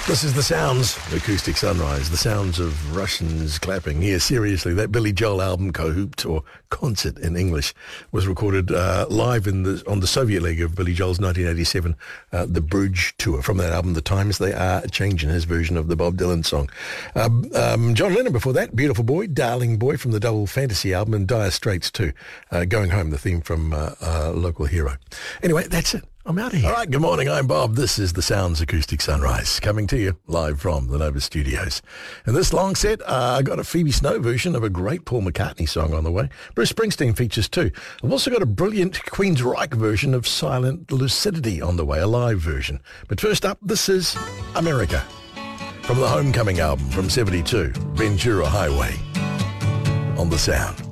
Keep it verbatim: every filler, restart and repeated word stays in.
This is the sounds, Acoustic Sunrise, the sounds of Russians clapping. Yeah, seriously, that Billy Joel album, Cahoot, or Concert in English, was recorded uh, live in the on the Soviet leg of Billy Joel's nineteen eighty-seven uh, The Bruges Tour. From that album, The Times They Are Changing, his version of the Bob Dylan song. Um, um, John Lennon before that, Beautiful Boy, Darling Boy from the Double Fantasy album, and Dire Straits too. Uh, Going Home, the theme from uh, uh, Local Hero. Anyway, that's it. I'm out of here. All right, good morning. I'm Bob. This is the Sounds Acoustic Sunrise, coming to you live from the Nova Studios. In this long set, uh, I got a Phoebe Snow version of a great Paul McCartney song on the way. Bruce Springsteen features too. I've also got a brilliant Queensryche version of Silent Lucidity on the way, a live version. But first up, this is America from the Homecoming album from seventy-two, Ventura Highway on the Sound.